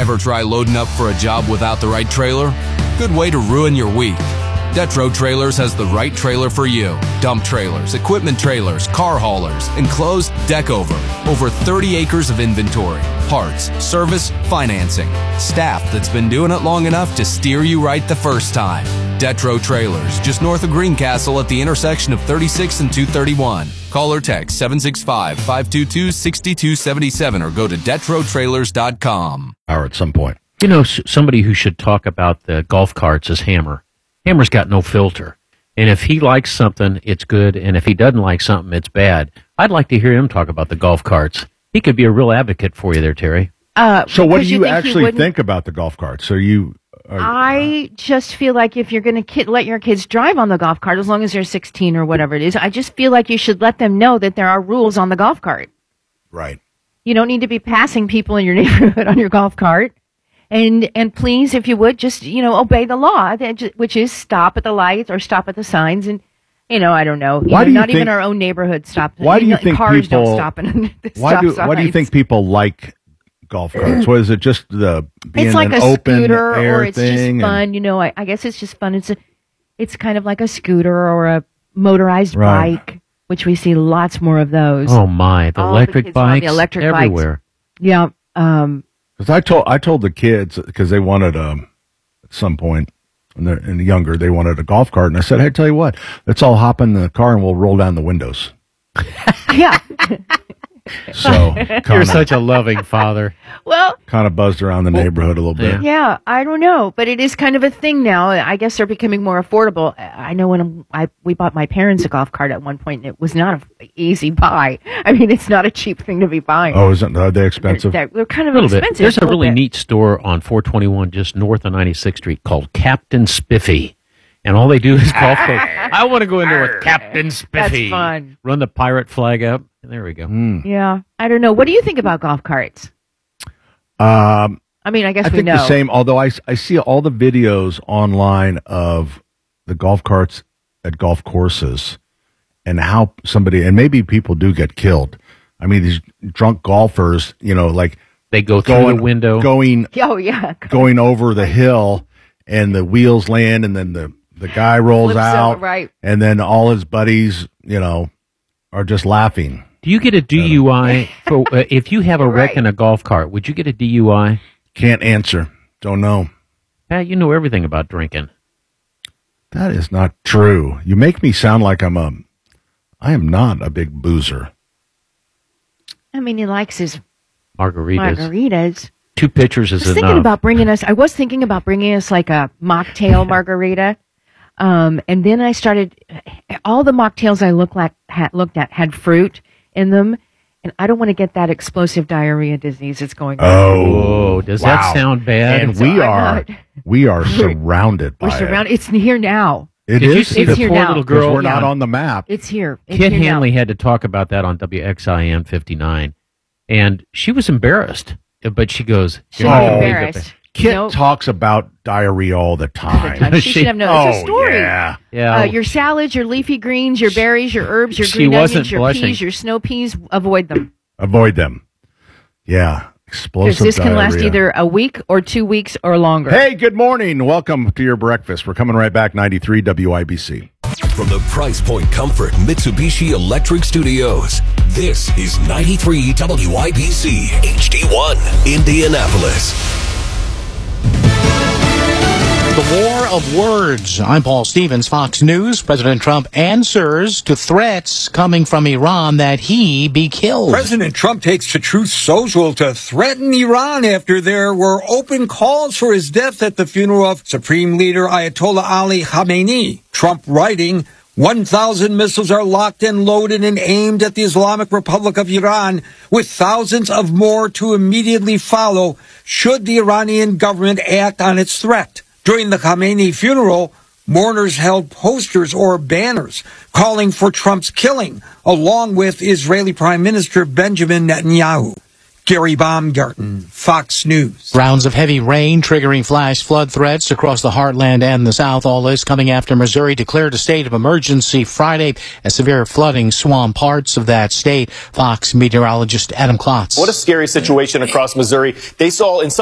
Ever try loading up for a job without the right trailer? Good way to ruin your week. Detro Trailers has the right trailer for you. Dump trailers, equipment trailers, car haulers, enclosed deck over. Over 30 acres of inventory, parts, service, financing. Staff that's been doing it long enough to steer you right the first time. Detro Trailers, just north of Greencastle at the intersection of 36 and 231. Call or text 765-522-6277 or go to DetroTrailers.com. Or at some point. You know, somebody who should talk about the golf carts is Hammer. Hammer's got no filter. And if he likes something, it's good. And if he doesn't like something, it's bad. I'd like to hear him talk about the golf carts. He could be a real advocate for you there, Terry. So what do you actually think about the golf carts? I just feel like if you're going to let your kids drive on the golf cart, as long as they're 16 or whatever it is, I just feel like you should let them know that there are rules on the golf cart. Right. You don't need to be passing people in your neighborhood on your golf cart. And please, if you would, just, obey the law, which is stop at the lights or stop at the signs. And, I don't know. Even our own neighborhood stop. Why do you think cars people don't stop in the why stop signs? Why do you think people like golf carts? What is it? Just being it's like an a open scooter, air or it's thing just fun. I guess it's just fun. It's kind of like a scooter or a motorized bike, which we see lots more of those. Oh my, the electric bikes everywhere. Yeah. Because I told the kids, because they wanted at some point when they're younger, they wanted a golf cart, and I said, "Hey, tell you what, let's all hop in the car and we'll roll down the windows." Yeah. So you're such a loving father. Well, kind of buzzed around the neighborhood a little bit. Yeah, I don't know, but it is kind of a thing now. I guess they're becoming more affordable. I know when we bought my parents a golf cart at one point, and it was not an easy buy. I mean, it's not a cheap thing to be buying. Oh, are they expensive? They're kind of expensive. Bit. There's a really neat store on 421 just north of 96th Street called Captain Spiffy. And all they do is golf carts. I want to go in there with Captain Spiffy. That's fun. Run the pirate flag up. And there we go. Yeah. I don't know. What do you think about golf carts? I mean, I guess I think the same, although I see all the videos online of the golf carts at golf courses and how and maybe people do get killed. I mean, these drunk golfers, like they go through the window. Going over the hill, and the wheels land, and then the guy rolls out, and then all his buddies, are just laughing. Do you get a DUI for if you have a wreck in a golf cart? Would you get a DUI? Can't answer. Don't know. Pat, you know everything about drinking. That is not true. You make me sound like I am not a big boozer. I mean, he likes his margaritas. 2 pitchers is enough. I was thinking about bringing us like a mocktail margarita. And then I started, all the mocktails I looked at had fruit in them, and I don't want to get that explosive diarrhea disease that's going on. Oh, does that sound bad? And we are surrounded by it. It's here now. Did you see the poor little girl? We're not on the map. It's here. Kit Hanley had to talk about that on WXIN 59, and she was embarrassed. But she goes, she's embarrassed. Kit talks about diarrhea all the time. She should have known. It's a story. Yeah. Your salads, your leafy greens, your berries, your herbs, your green onions, your peas, your snow peas, avoid them. Yeah. Explosive because this can last either a week or 2 weeks or longer. Hey, good morning. Welcome to your breakfast. We're coming right back, 93 WIBC. From the Price Point Comfort Mitsubishi Electric Studios, this is 93 WIBC HD1, Indianapolis. The war of words. I'm Paul Stevens, Fox News. President Trump answers to threats coming from Iran that he be killed. President Trump takes to Truth Social to threaten Iran after there were open calls for his death at the funeral of Supreme Leader Ayatollah Ali Khamenei. Trump writing, 1,000 missiles are locked and loaded and aimed at the Islamic Republic of Iran, with thousands of more to immediately follow should the Iranian government act on its threat. During the Khamenei funeral, mourners held posters or banners calling for Trump's killing, along with Israeli Prime Minister Benjamin Netanyahu. Gary Baumgarten, Fox News. Rounds of heavy rain triggering flash flood threats across the heartland and the South. All this coming after Missouri declared a state of emergency Friday as severe flooding swamped parts of that state. Fox meteorologist Adam Klotz. What a scary situation across Missouri. They saw in some